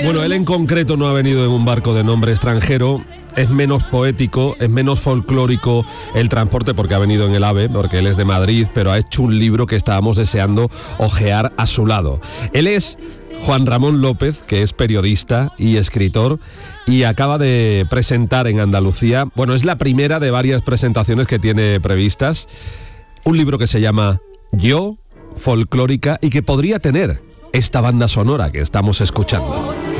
Bueno, él en concreto no ha venido en un barco de nombre extranjero. Es menos poético, es menos folclórico el transporte porque ha venido en el AVE, porque él es de Madrid, pero ha hecho un libro que estábamos deseando ojear a su lado. Él es Juan Ramón López, que es periodista y escritor, y acaba de presentar en Andalucía, bueno, es la primera de varias presentaciones que tiene previstas, un libro que se llama Yo, folclórica, y que podría tener esta banda sonora que estamos escuchando.